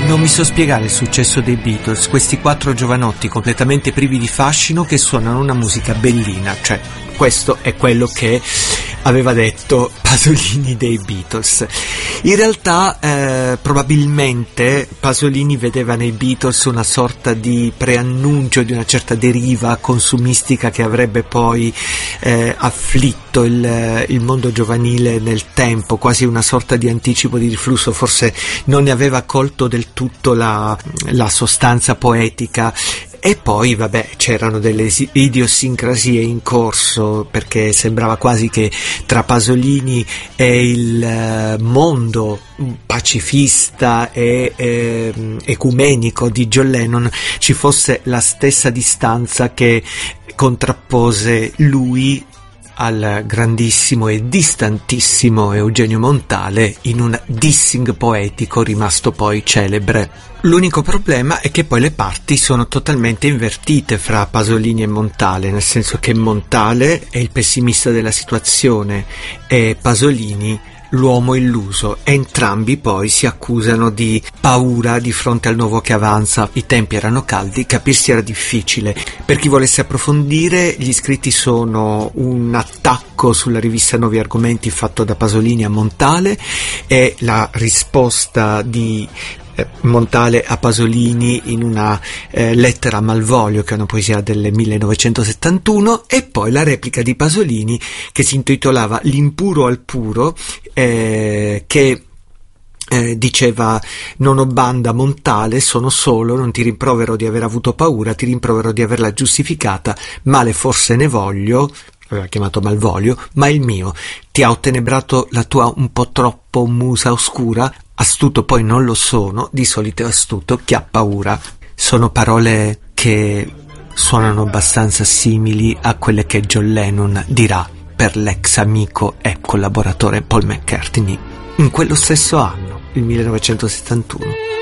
Non mi so spiegare il successo dei Beatles, questi 4 giovanotti completamente privi di fascino che suonano una musica bellina, cioè questo è quello che aveva detto Pasolini dei Beatles. In realtà probabilmente Pasolini vedeva nei Beatles una sorta di preannuncio di una certa deriva consumistica che avrebbe poi afflitto il mondo giovanile nel tempo, quasi una sorta di anticipo di riflusso. Forse non ne aveva colto del tutto la sostanza poetica. E poi vabbè, c'erano delle idiosincrasie in corso, perché sembrava quasi che tra Pasolini e il mondo pacifista e ecumenico di John Lennon ci fosse la stessa distanza che contrappose lui al grandissimo e distantissimo Eugenio Montale in un dissing poetico rimasto poi celebre. L'unico problema è che poi le parti sono totalmente invertite fra Pasolini e Montale, nel senso che Montale è il pessimista della situazione e Pasolini l'uomo illuso. Entrambi poi si accusano di paura di fronte al nuovo che avanza. I tempi erano caldi, capirsi era difficile. Per chi volesse approfondire, gli scritti sono un attacco sulla rivista Nuovi Argomenti fatto da Pasolini a Montale e la risposta di Montale a Pasolini in una lettera a Malvolio, che è una poesia del 1971, e poi la replica di Pasolini che si intitolava L'impuro al puro, che diceva: non ho banda Montale, sono solo, non ti rimprovero di aver avuto paura, ti rimprovero di averla giustificata, male forse ne voglio, aveva chiamato Malvolio, ma il mio, ti ha ottenebrato la tua un po' troppo musa oscura, astuto poi non lo sono, di solito è astuto chi ha paura. Sono parole che suonano abbastanza simili a quelle che John Lennon dirà per l'ex amico e collaboratore Paul McCartney in quello stesso anno, il 1971.